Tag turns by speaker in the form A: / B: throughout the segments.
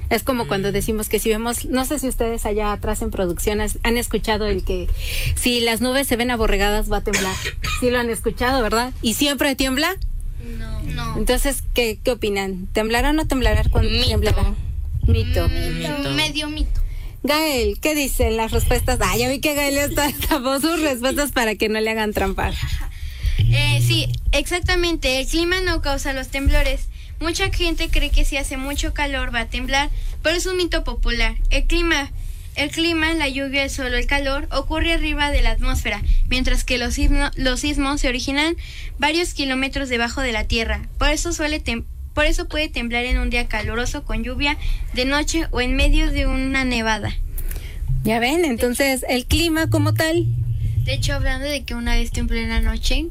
A: Es como cuando decimos que si vemos, no sé si ustedes allá atrás en producción han escuchado el que si las nubes se ven aborregadas va a temblar. Sí lo han escuchado, ¿verdad? ¿Y siempre tiembla?
B: No.
A: Entonces, ¿qué opinan? ¿Temblará o no temblará cuando temblará? Mito.
B: Medio mito.
A: Gael, ¿qué dicen las respuestas? Ya vi que Gael tapó sus respuestas para que no le hagan trampa.
B: Sí, exactamente. El clima no causa los temblores. Mucha gente cree que si hace mucho calor va a temblar, pero es un mito popular. El clima, la lluvia, el sol, el calor ocurre arriba de la atmósfera, mientras que los sismos se originan varios kilómetros debajo de la tierra. Por eso puede temblar en un día caluroso con lluvia, de noche o en medio de una nevada.
A: Ya ven, entonces el clima como tal.
B: De hecho, hablando de que una vez tembló en la noche,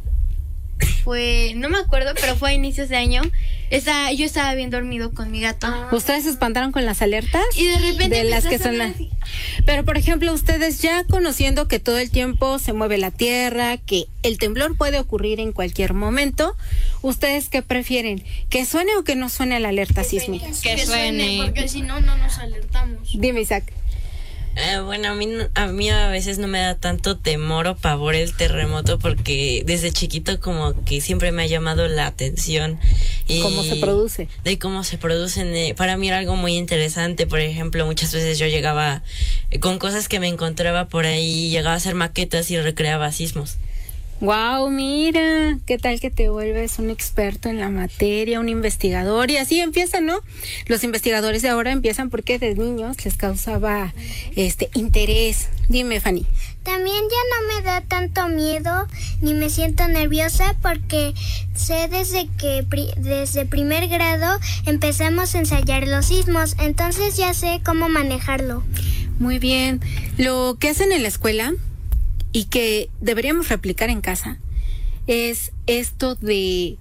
B: no me acuerdo, pero fue a inicios de año. Yo estaba bien dormido con mi gato.
A: ¿Ustedes se espantaron con las alertas?
B: Y de repente
A: de las que son Pero por ejemplo, ustedes ya conociendo que todo el tiempo se mueve la tierra, que el temblor puede ocurrir en cualquier momento, ¿ustedes qué prefieren? ¿Que suene o que no suene la alerta sísmica?
B: Que suene, porque si no nos alertamos.
A: Dime, Isaac.
C: Bueno, a mí a veces no me da tanto temor o pavor el terremoto porque desde chiquito como que siempre me ha llamado la atención. Y
A: ¿cómo se produce?
C: De cómo se producen. Para mí era algo muy interesante. Por ejemplo, muchas veces yo llegaba con cosas que me encontraba por ahí, llegaba a hacer maquetas y recreaba sismos.
A: Wow, mira, qué tal que te vuelves un experto en la materia, un investigador, y así empiezan, ¿no? Los investigadores de ahora empiezan porque de niños les causaba interés. Dime, Fanny.
D: También ya no me da tanto miedo ni me siento nerviosa porque sé desde primer grado empezamos a ensayar los sismos, entonces ya sé cómo manejarlo.
A: Muy bien. Lo que hacen en la escuela y que deberíamos replicar en casa es esto de,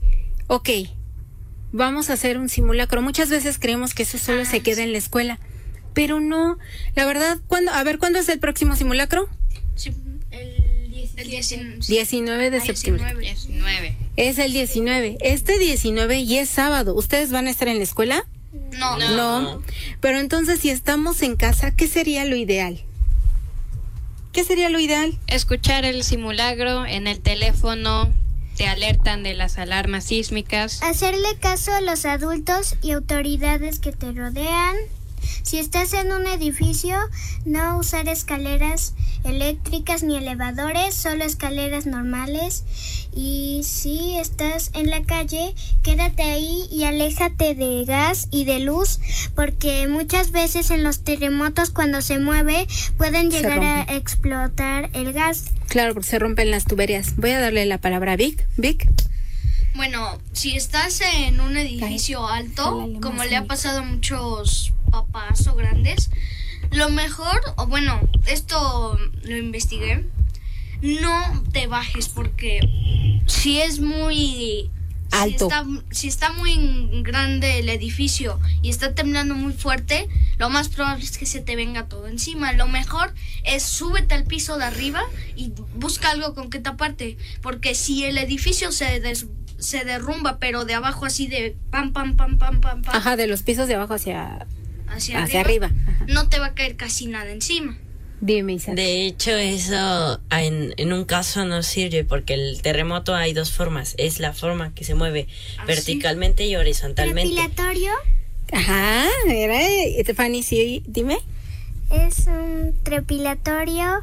A: vamos a hacer un simulacro. Muchas veces creemos que eso solo se queda en la escuela, pero no. La verdad, ¿cuándo es el próximo simulacro?
B: Sí, el
A: 19 de septiembre.
B: 19.
A: Es el 19. Este 19 y es sábado. ¿Ustedes van a estar en la escuela? No. Pero entonces, si estamos en casa, ¿qué sería lo ideal? ¿Qué sería lo ideal?
E: Escuchar el simulacro en el teléfono, te alertan de las alarmas sísmicas.
D: Hacerle caso a los adultos y autoridades que te rodean. Si estás en un edificio, no usar escaleras eléctricas ni elevadores, solo escaleras normales. Y si estás en la calle, quédate ahí y aléjate de gas y de luz, porque muchas veces en los terremotos cuando se mueve pueden llegar a explotar el gas.
A: Claro, porque se rompen las tuberías. Voy a darle la palabra a Vic. Vic.
B: Bueno, si estás en un edificio alto, como le ha pasado a muchos papás o grandes, lo mejor, esto lo investigué, no te bajes porque si es muy alto, si está muy grande el edificio y está temblando muy fuerte, lo más probable es que se te venga todo encima. Lo mejor es súbete al piso de arriba y busca algo con que taparte, porque si el edificio se derrumba, pero de abajo así de pam, pam, pam, pam, pam, pam.
A: Ajá, de los pisos de abajo hacia arriba.
B: No te va a caer casi nada encima.
A: Dime, Isaac.
C: De hecho, eso en un caso no sirve porque el terremoto hay dos formas. Es la forma que se mueve verticalmente y horizontalmente.
D: ¿Trepilatorio?
A: Ajá, Fanny, sí, dime.
D: Es un trepilatorio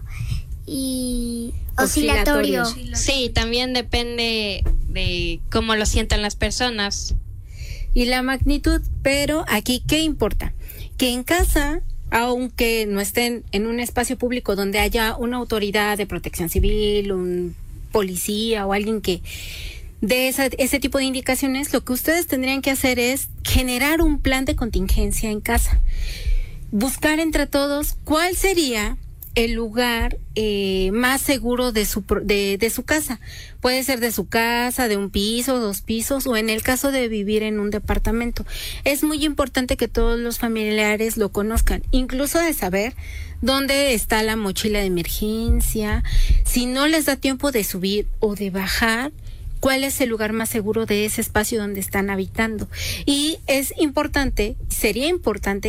D: y oscilatorio.
E: Sí, también depende de cómo lo sientan las personas.
A: Y la magnitud, pero aquí, ¿qué importa? Que en casa, aunque no estén en un espacio público donde haya una autoridad de protección civil, un policía o alguien que dé ese tipo de indicaciones, lo que ustedes tendrían que hacer es generar un plan de contingencia en casa. Buscar entre todos cuál sería el lugar más seguro de su casa. Puede ser de su casa, de un piso, 2 pisos, o en el caso de vivir en un departamento. Es muy importante que todos los familiares lo conozcan, incluso de saber dónde está la mochila de emergencia, si no les da tiempo de subir o de bajar, cuál es el lugar más seguro de ese espacio donde están habitando. Y sería importante